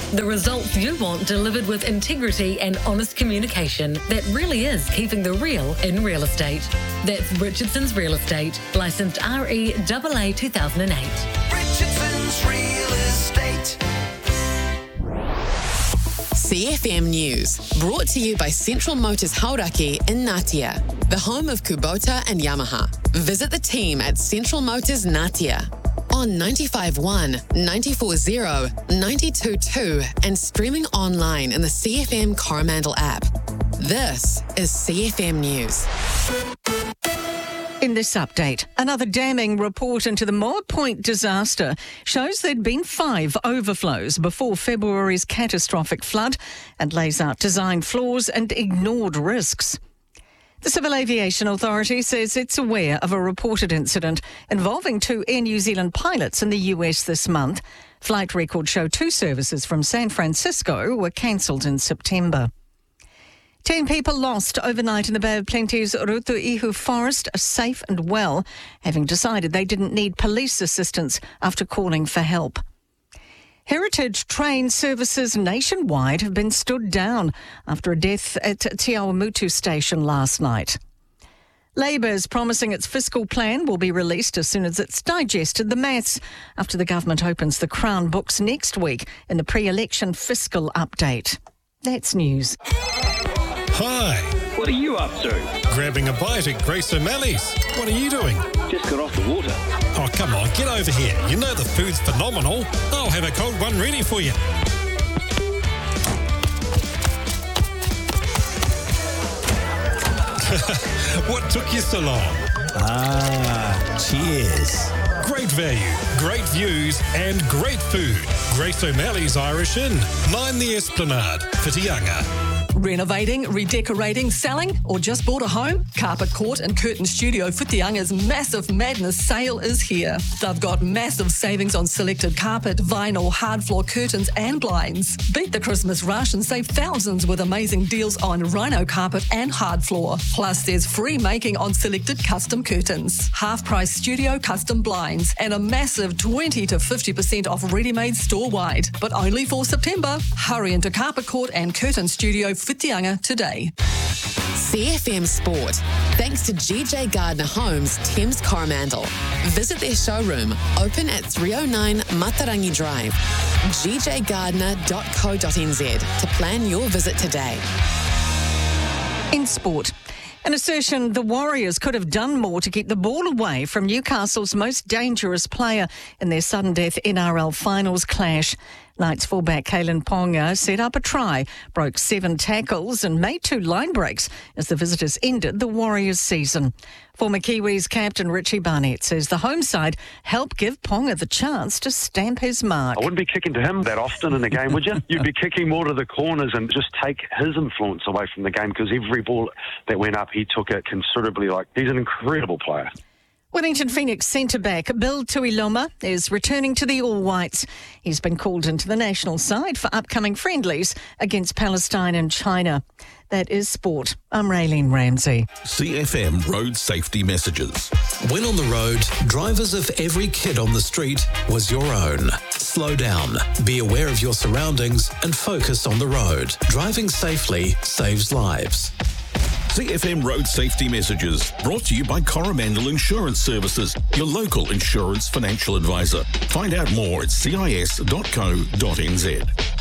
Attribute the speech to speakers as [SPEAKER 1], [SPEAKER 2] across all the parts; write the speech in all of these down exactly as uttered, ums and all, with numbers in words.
[SPEAKER 1] The results you want delivered with integrity and honest communication that really is keeping the real in real estate. That's Richardson's Real Estate, licensed R E A A two thousand eight.
[SPEAKER 2] Richardson's Real Estate.
[SPEAKER 3] C F M News, brought to you by Central Motors Hauraki in Ngatea, the home of Kubota and Yamaha. Visit the team at Central Motors Ngatea on ninety-five point one, ninety-four point zero, ninety-two point two and streaming online in the C F M Coromandel app. This is C F M News.
[SPEAKER 4] In this update, another damning report into the Moa Point disaster shows there'd been five overflows before February's catastrophic flood and lays out design flaws and ignored risks. The Civil Aviation Authority says it's aware of a reported incident involving two Air New Zealand pilots in the U S this month. Flight records show two services from San Francisco were cancelled in September. Ten people lost overnight in the Bay of Plenty's Rutuihu Forest are safe and well, having decided they didn't need police assistance after calling for help. Heritage train services nationwide have been stood down after a death at Te Awamutu station last night. Labour is promising its fiscal plan will be released as soon as it's digested the maths after the government opens the Crown books next week in the pre-election fiscal update. That's news.
[SPEAKER 5] Hi.
[SPEAKER 6] What are you up to?
[SPEAKER 5] Grabbing a bite at Grace O'Malley's. What are you doing?
[SPEAKER 6] Just got off the water.
[SPEAKER 5] Oh, come on, get over here. You know the food's phenomenal. I'll have a cold one ready for you. What took you so long?
[SPEAKER 7] Ah, cheers.
[SPEAKER 5] Great value, great views and great food. Grace O'Malley's Irish Inn, nine the Esplanade, Whitianga.
[SPEAKER 8] Renovating, redecorating, selling, or just bought a home? Carpet Court and Curtain Studio Whitianga's Massive Madness sale is here. They've got massive savings on selected carpet, vinyl, hard floor curtains and blinds. Beat the Christmas rush and save thousands with amazing deals on rhino carpet and hard floor. Plus, there's free making on selected custom curtains, half-price studio custom blinds, and a massive twenty to fifty percent off ready-made store-wide. But only for September. Hurry into Carpet Court and Curtain Studio Whitianga today.
[SPEAKER 3] C F M Sport, thanks to G J Gardner Homes, Thames Coromandel. Visit their showroom, open at three oh nine Matarangi Drive, g j gardner dot co dot n z to plan your visit today.
[SPEAKER 4] In sport, an assertion the Warriors could have done more to keep the ball away from Newcastle's most dangerous player in their sudden death N R L finals clash. Knights fullback Kalen Ponga set up a try, broke seven tackles and made two line breaks as the visitors ended the Warriors' season. Former Kiwis captain Richie Barnett says the home side helped give Ponga the chance to stamp his mark.
[SPEAKER 9] I wouldn't be kicking to him that often in a game, would you? You'd be kicking more to the corners and just take his influence away from the game, because every ball that went up, he took it considerably. Like, he's an incredible player.
[SPEAKER 4] Wellington Phoenix centre-back Bill Tuiloma is returning to the All Whites. He's been called into the national side for upcoming friendlies against Palestine and China. That is sport. I'm Raylene Ramsey.
[SPEAKER 10] C F M Road Safety Messages. When on the road, drivers of every kid on the street was your own. Slow down, be aware of your surroundings and focus on the road. Driving safely saves lives. C F M Road Safety Messages, brought to you by Coromandel Insurance Services, your local insurance financial advisor. Find out more at c i s dot co dot n z.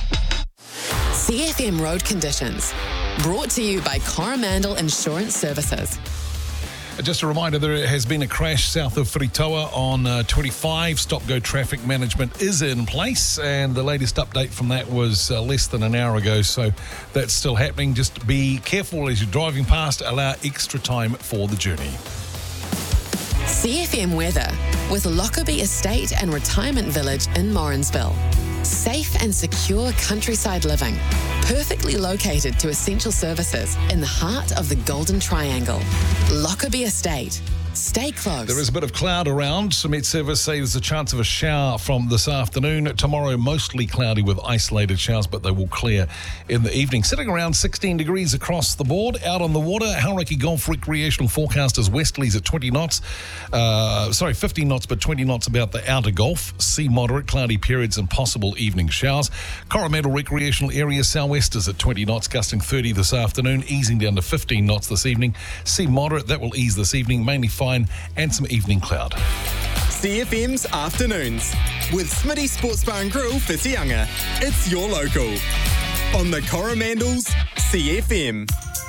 [SPEAKER 3] C F M Road Conditions, brought to you by Coromandel Insurance Services.
[SPEAKER 5] Just a reminder, there has been a crash south of Whiritoa on uh, twenty-five. Stop-go traffic management is in place, and the latest update from that was uh, less than an hour ago, so that's still happening. Just be careful as you're driving past. Allow extra time for the journey.
[SPEAKER 3] C F M weather with Lockerbie Estate and Retirement Village in Morrinsville. Safe and secure countryside living, perfectly located to essential services in the heart of the Golden Triangle. Lockerbie Estate, Stay close.
[SPEAKER 5] There is a bit of cloud around. Some Met Service say there's a chance of a shower from this afternoon. Tomorrow, mostly cloudy with isolated showers, but they will clear in the evening. Sitting around sixteen degrees across the board. Out on the water, Hauraki Golf recreational forecast is westerlies at twenty knots. Uh, sorry, fifteen knots, but twenty knots about the outer Gulf. Sea moderate, cloudy periods and possible evening showers. Coromandel recreational area southwesters at twenty knots, gusting thirty this afternoon, easing down to fifteen knots this evening. Sea moderate, that will ease this evening, mainly fine, and some evening cloud.
[SPEAKER 11] C F M's Afternoons with Smitty Sports Bar and Grill for Te Anga. It's your local on the Coromandel's C F M.